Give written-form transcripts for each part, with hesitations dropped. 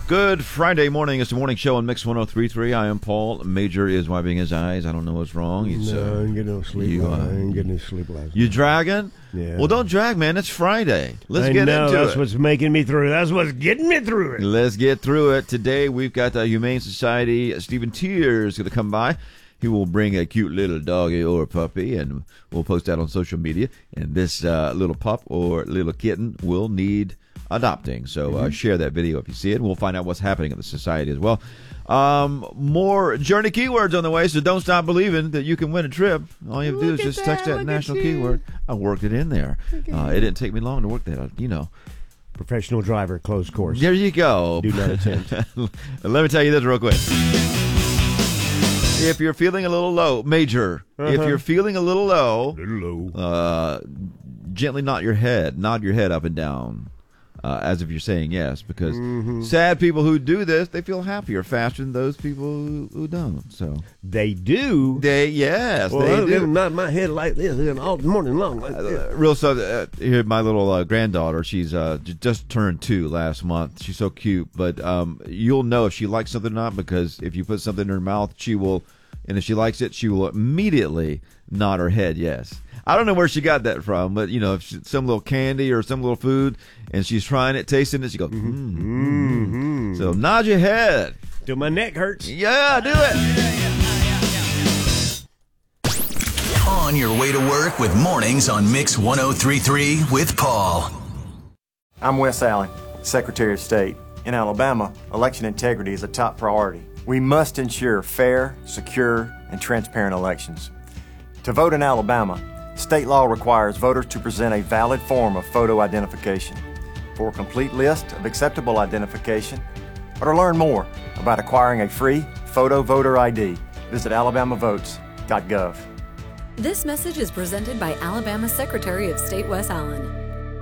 Good Friday morning. It's the morning show on Mix 103.3. I am Paul. Major is wiping his eyes. I don't know what's wrong. He's, no, I ain't getting no sleep. I ain't getting any sleep last night. You dragging? Yeah. Well, don't drag, man. It's Friday. Let's I get know, into that's it. what's making me through. That's what's getting me through it. Let's get through it. Today, we've got the Humane Society. Stephen Tier is going to come by. He will bring a cute little doggy or puppy, and we'll post that on social media. And this little pup or little kitten will need adopting. So share that video if you see it. We'll find out what's happening at the society as well. More Journey keywords on the way, so don't stop believing that you can win a trip. All you have to do is just text that national keyword. I worked it in there. It didn't take me long to work that, you know. Professional driver, closed course. There you go. Do not attempt. Let me tell you this real quick. If you're feeling a little low, Major, if you're feeling a little low, gently nod your head up and down. As if you're saying yes, because sad people who do this, they feel happier faster than those people who don't. So they do. They do. Not my head like this all morning long. Like this. Real stuff. Here, my little granddaughter. She's just turned 2 last month. She's so cute, but you'll know if she likes something or not, because if you put something in her mouth, she will, and if she likes it, she will immediately nod her head yes. I don't know where she got that from, but, you know, if some little candy or some little food, and she's trying it, tasting it, she goes, So nod your head. Till my neck hurts. Yeah, do it. On your way to work with mornings on Mix 103.3 with Paul. I'm Wes Allen, Secretary of State. In Alabama, election integrity is a top priority. We must ensure fair, secure, and transparent elections. To vote in Alabama, state law requires voters to present a valid form of photo identification. For a complete list of acceptable identification, or to learn more about acquiring a free photo voter ID, visit alabamavotes.gov. This message is presented by Alabama Secretary of State Wes Allen.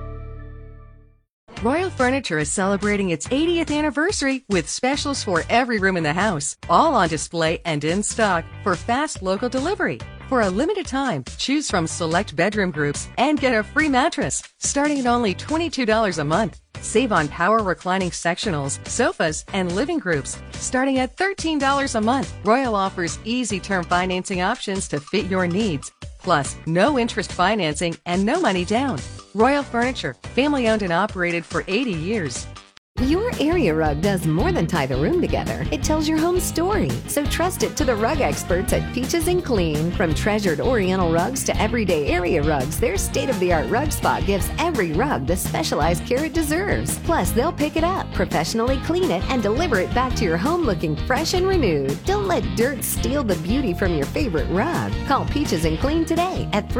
Royal Furniture is celebrating its 80th anniversary with specials for every room in the house, all on display and in stock for fast local delivery. For a limited time, choose from select bedroom groups and get a free mattress, starting at only $22 a month. Save on power reclining sectionals, sofas, and living groups, starting at $13 a month. Royal offers easy term financing options to fit your needs. Plus, no interest financing and no money down. Royal Furniture, family owned and operated for 80 years. Your area rug does more than tie the room together. It tells your home story. So trust it to the rug experts at Peaches and Clean. From treasured Oriental rugs to everyday area rugs, their state-of-the-art rug spot gives every rug the specialized care it deserves. Plus, they'll pick it up, professionally clean it, and deliver it back to your home looking fresh and renewed. Don't let dirt steal the beauty from your favorite rug. Call Peaches and Clean today at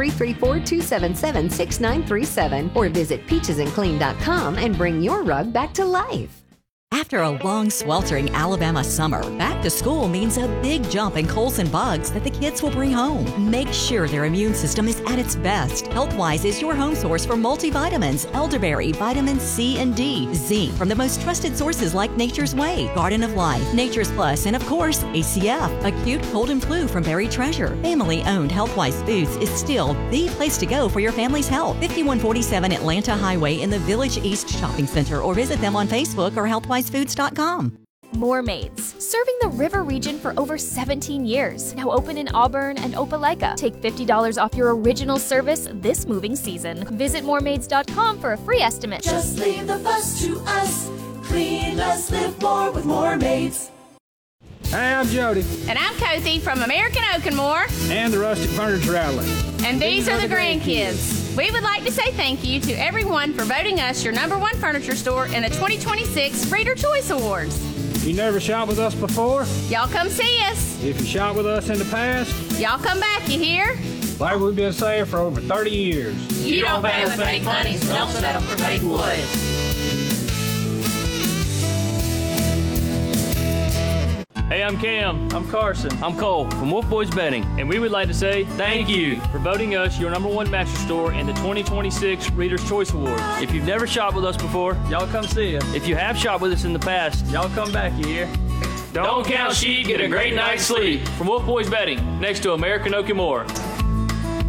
334-277-6937 or visit peachesandclean.com and bring your rug back to life. After a long, sweltering Alabama summer, back to school means a big jump in colds and bugs that the kids will bring home. Make sure their immune system is at its best. Healthwise is your home source for multivitamins, elderberry, vitamin C and D, zinc from the most trusted sources like Nature's Way, Garden of Life, Nature's Plus, and of course, ACF, acute cold and flu from Berry Treasure. Family-owned Healthwise Foods is still the place to go for your family's health. 5147 Atlanta Highway in the Village East Shopping Center, or visit them on Facebook or healthwisefoods.com. More Maids, serving the river region for over 17 years. Now open in Auburn and Opelika. Take $50 off your original service this moving season. Visit moremaids.com for a free estimate. Just leave the fuss to us. Clean, let's live more with More Maids. Hey, I'm Jody. And I'm Cozy from American Oak and More. And the Rustic Furniture Outlet. And these are the grandkids. We would like to say thank you to everyone for voting us your #1 furniture store in the 2026 Reader Choice Awards. You never shop with us before? Y'all come see us. If you shop with us in the past? Y'all come back, you hear? Like we've been saying for over 30 years. You don't pay with fake money, so don't settle for fake wood. Hey, I'm Cam. I'm Carson. I'm Cole from Wolf Boys Betting, and we would like to say thank you for voting us your #1 mattress store in the 2026 Reader's Choice Award. If you've never shopped with us before, y'all come see us. If you have shopped with us in the past, y'all come back, you hear? Don't count sheep, get a great night's sleep. From Wolf Boys Betting, next to American Oak and More.